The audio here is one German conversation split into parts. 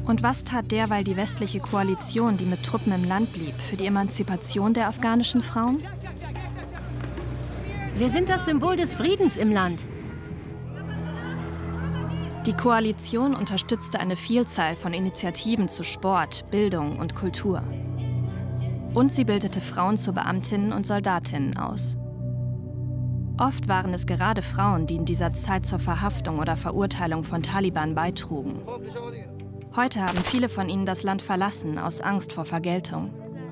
Und was tat derweil die westliche Koalition, die mit Truppen im Land blieb, für die Emanzipation der afghanischen Frauen? Wir sind das Symbol des Friedens im Land. Die Koalition unterstützte eine Vielzahl von Initiativen zu Sport, Bildung und Kultur. Und sie bildete Frauen zu Beamtinnen und Soldatinnen aus. Oft waren es gerade Frauen, die in dieser Zeit zur Verhaftung oder Verurteilung von Taliban beitrugen. Heute haben viele von ihnen das Land verlassen, aus Angst vor Vergeltung.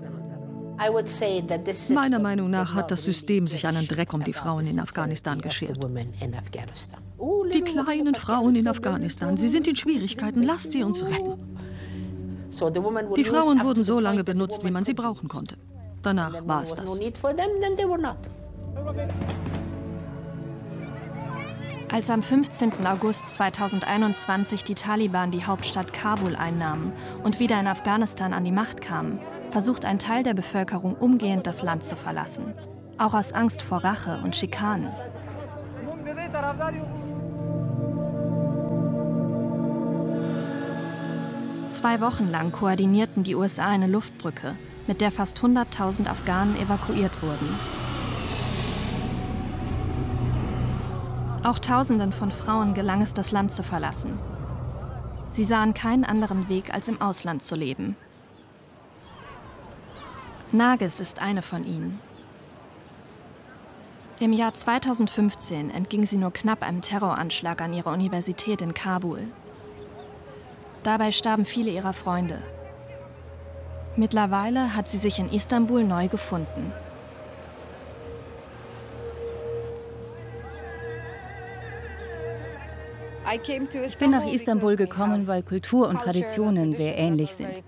Meiner Meinung nach hat das System sich einen Dreck um die Frauen in Afghanistan geschert. Die kleinen Frauen in Afghanistan, sie sind in Schwierigkeiten, lasst sie uns retten. Die Frauen wurden so lange benutzt, wie man sie brauchen konnte. Danach war es das. Als am 15. August 2021 die Taliban die Hauptstadt Kabul einnahmen und wieder in Afghanistan an die Macht kamen, versucht ein Teil der Bevölkerung umgehend das Land zu verlassen. Auch aus Angst vor Rache und Schikanen. Zwei Wochen lang koordinierten die USA eine Luftbrücke, mit der fast 100.000 Afghanen evakuiert wurden. Auch Tausenden von Frauen gelang es, das Land zu verlassen. Sie sahen keinen anderen Weg, als im Ausland zu leben. Nargis ist eine von ihnen. Im Jahr 2015 entging sie nur knapp einem Terroranschlag an ihrer Universität in Kabul. Dabei starben viele ihrer Freunde. Mittlerweile hat sie sich in Istanbul neu gefunden. Ich bin nach Istanbul gekommen, weil Kultur und Traditionen sehr ähnlich sind.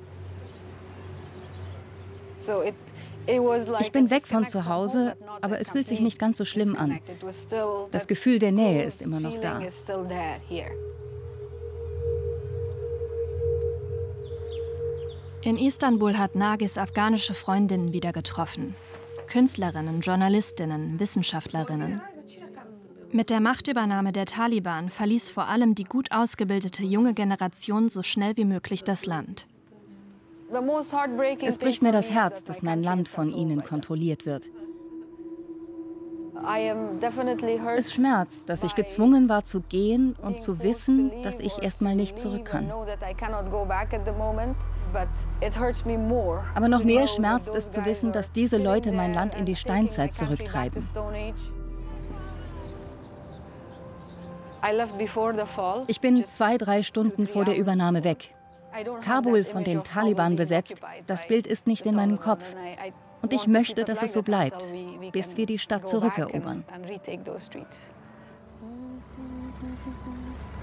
Ich bin weg von zu Hause, aber es fühlt sich nicht ganz so schlimm an. Das Gefühl der Nähe ist immer noch da. In Istanbul hat Nargis afghanische Freundinnen wieder getroffen. Künstlerinnen, Journalistinnen, Wissenschaftlerinnen. Mit der Machtübernahme der Taliban verließ vor allem die gut ausgebildete junge Generation so schnell wie möglich das Land. Es bricht mir das Herz, dass mein Land von ihnen kontrolliert wird. Es schmerzt, dass ich gezwungen war zu gehen und zu wissen, dass ich erstmal nicht zurück kann. Aber noch mehr schmerzt es zu wissen, dass diese Leute mein Land in die Steinzeit zurücktreiben. Ich bin 2-3 Stunden vor der Übernahme weg. Kabul von den Taliban besetzt, das Bild ist nicht in meinem Kopf. Und ich möchte, dass es so bleibt, bis wir die Stadt zurückerobern.